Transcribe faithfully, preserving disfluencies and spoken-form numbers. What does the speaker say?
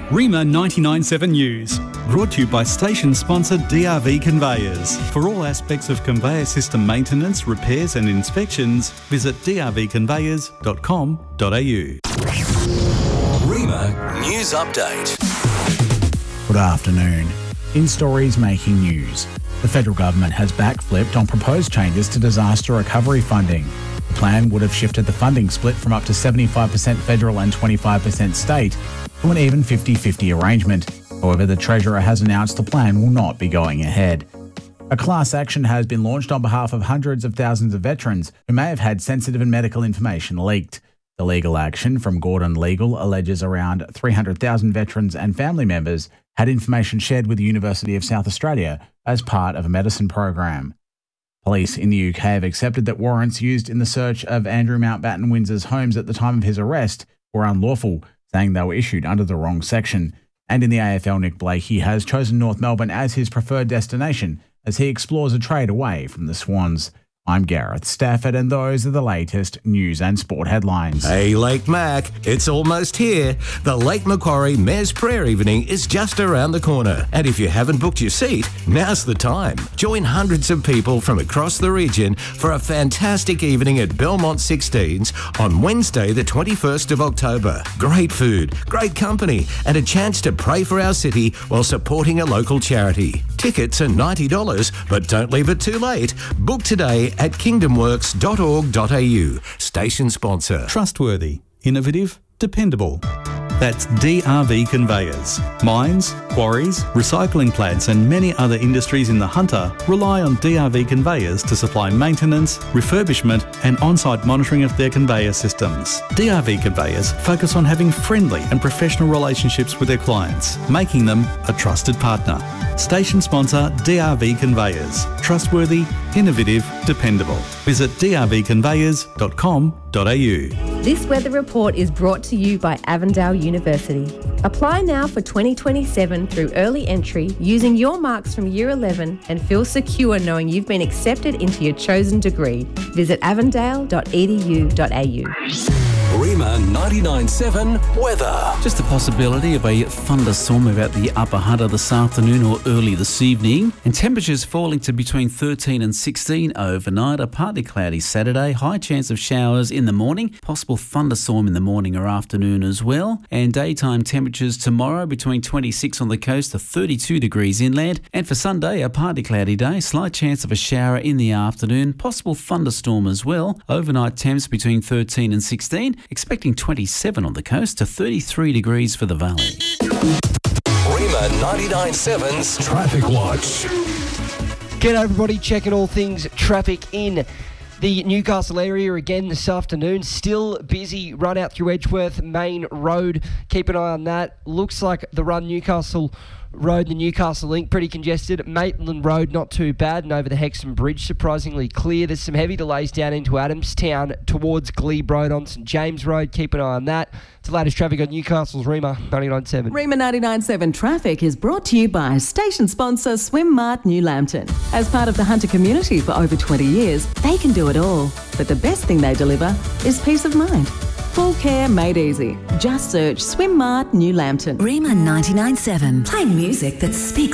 Rima ninety-nine point seven News, brought to you by station sponsor D R V Conveyors. For all aspects of conveyor system maintenance, repairs and inspections, visit d r v conveyors dot com dot a u. Rima News Update. Good afternoon. In stories making news, the federal government has backflipped on proposed changes to disaster recovery funding. The plan would have shifted the funding split from up to seventy-five percent federal and twenty-five percent state to an even fifty-fifty arrangement. However, the Treasurer has announced the plan will not be going ahead. A class action has been launched on behalf of hundreds of thousands of veterans who may have had sensitive and medical information leaked. The legal action from Gordon Legal alleges around three hundred thousand veterans and family members had information shared with the University of South Australia as part of a medicine program. Police in the U K have accepted that warrants used in the search of Andrew Mountbatten Windsor's homes at the time of his arrest were unlawful, saying they were issued under the wrong section. And in the A F L, Nick Blakey has chosen North Melbourne as his preferred destination as he explores a trade away from the Swans. I'm Gareth Stafford, and those are the latest news and sport headlines. Hey, Lake Mac, it's almost here. The Lake Macquarie Mayor's Prayer Evening is just around the corner. And if you haven't booked your seat, now's the time. Join hundreds of people from across the region for a fantastic evening at Belmont sixteens on Wednesday, the twenty-first of October. Great food, great company, and a chance to pray for our city while supporting a local charity. Tickets are ninety dollars, but don't leave it too late. Book today at kingdom works dot org dot a u. Station sponsor. Trustworthy, innovative, dependable. That's D R V Conveyors. Mines, quarries, recycling plants and many other industries in the Hunter rely on D R V Conveyors to supply maintenance, refurbishment and on-site monitoring of their conveyor systems. D R V Conveyors focus on having friendly and professional relationships with their clients, making them a trusted partner. Station sponsor D R V Conveyors. Trustworthy, innovative, dependable. Visit d r v conveyors dot com dot a u. This weather report is brought to you by Avondale University. Apply now for twenty twenty-seven through early entry using your marks from Year eleven and feel secure knowing you've been accepted into your chosen degree. Visit avondale dot e d u dot a u. Rima ninety-nine point seven weather. Just the possibility of a thunderstorm about the Upper Hunter this afternoon or early this evening, and temperatures falling to between thirteen and sixteen overnight. A partly cloudy Saturday, high chance of showers in the morning, possible thunderstorm in the morning or afternoon as well, and daytime temperatures tomorrow between twenty-six on the coast to thirty-two degrees inland, and for Sunday a partly cloudy day, slight chance of a shower in the afternoon, possible thunderstorm as well. Overnight temps between thirteen and sixteen, expecting twenty-seven on the coast to thirty-three degrees for the valley. Rima ninety-nine point seven's Traffic Watch. G'day everybody, checking all things traffic in the Newcastle area again this afternoon. Still busy run out through Edgeworth Main Road. Keep an eye on that. Looks like the run Newcastle Road, the Newcastle Link, pretty congested. Maitland Road, not too bad, and over the Hexham Bridge, surprisingly clear. There's some heavy delays down into Adamstown towards Glebe Road on St James Road. Keep an eye on that. It's the latest traffic on Newcastle's Rima ninety-nine point seven. Rima ninety-nine point seven traffic is brought to you by station sponsor Swimmart New Lambton. As part of the Hunter community for over twenty years, they can do it all. But the best thing they deliver is peace of mind. Full care made easy. Just search Swimmart New Lambton. Rima ninety-nine point seven. Playing music that speaks